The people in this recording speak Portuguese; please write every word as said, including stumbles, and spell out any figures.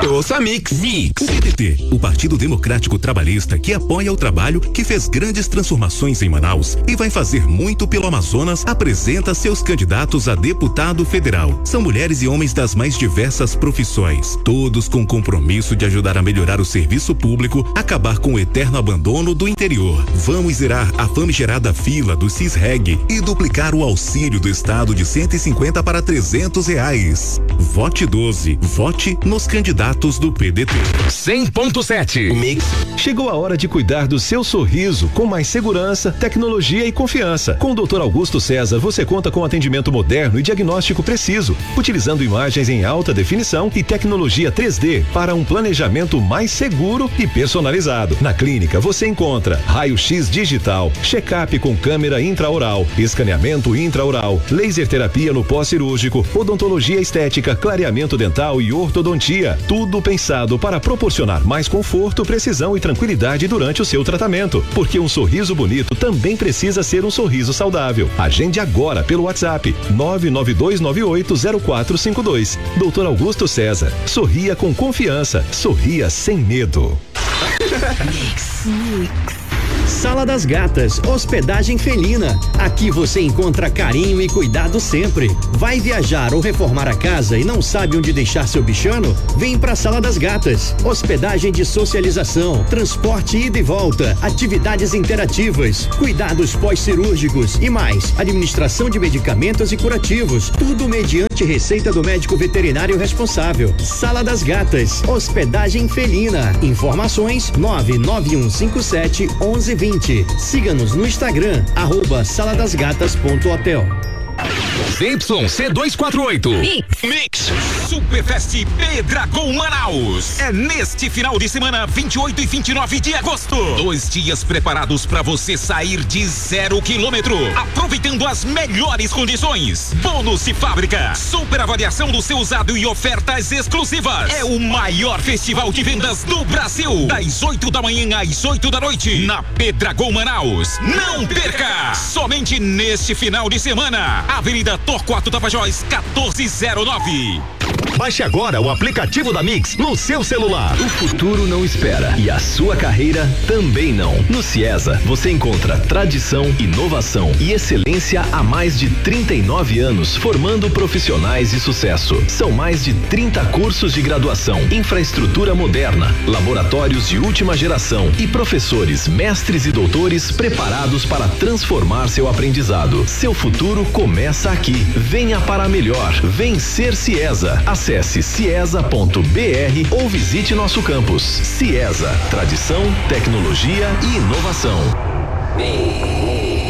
Eu ouço a Mix. Mix. O P D T, o Partido Democrático Trabalhista, que apoia o trabalho, que fez grandes transformações em Manaus e vai fazer muito pelo Amazonas, apresenta seus candidatos a deputado federal. São mulheres e homens das mais diversas profissões, todos com compromisso de ajudar a melhorar o serviço público, acabar com o eterno abandono do interior. Vamos zerar a famigerada fila do Cisreg e duplicar o auxílio do Estado de cento e cinquenta para trezentos reais. Vote doze. Vote nos candidatos do P D T. cem ponto sete. Mix. Chegou a hora de cuidar do seu sorriso com mais segurança, tecnologia e confiança. Com o doutor Augusto César, você conta com atendimento moderno e diagnóstico preciso, utilizando imagens em alta definição e tecnologia três D para um planejamento mais seguro e personalizado. Na clínica você encontra raio-x digital, check-up com câmera intraoral, escaneamento intraoral, laser terapia no pós-cirúrgico, odontologia estética, clareamento dental e ortodontia. Tudo pensado para proporcionar mais conforto, precisão e tranquilidade durante o seu tratamento. Porque um sorriso bonito também precisa ser um sorriso saudável. Agende agora pelo WhatsApp nove nove dois nove oito zero quatro cinco dois. doutor Augusto César. Sorria com confiança. Sorria sem medo. Mix, mix. Sala das Gatas, hospedagem felina. Aqui você encontra carinho e cuidado sempre. Vai viajar ou reformar a casa e não sabe onde deixar seu bichano? Vem pra Sala das Gatas. Hospedagem de socialização, transporte ida e volta, atividades interativas, cuidados pós-cirúrgicos e mais, administração de medicamentos e curativos. Tudo mediante receita do médico veterinário responsável. Sala das Gatas, hospedagem felina. Informações nove nove um cinco sete onze vinte. Siga-nos no Instagram, arroba saladasgatas.hotel. Z Y C duzentos e quarenta e oito. Mix. Mix. Superfest Pedragon Manaus. É neste final de semana, vinte e oito e vinte e nove de agosto. Dois dias preparados para você sair de zero quilômetro, aproveitando as melhores condições. Bônus de fábrica, super avaliação do seu usado e ofertas exclusivas. É o maior festival de vendas do Brasil. Das oito da manhã às oito da noite, na Pedragon Manaus. Não perca! Somente neste final de semana. Avenida Torquato Tapajós, quatorze zero nove. Baixe agora o aplicativo da Mix no seu celular. O futuro não espera e a sua carreira também não. No Ciesa, você encontra tradição, inovação e excelência há mais de trinta e nove anos, formando profissionais de sucesso. São mais de trinta cursos de graduação, infraestrutura moderna, laboratórios de última geração e professores, mestres e doutores preparados para transformar seu aprendizado. Seu futuro começa aqui. Venha para melhor. Vencer Ciesa. Acesse ciesa ponto b r ou visite nosso campus. Ciesa, tradição, tecnologia e inovação.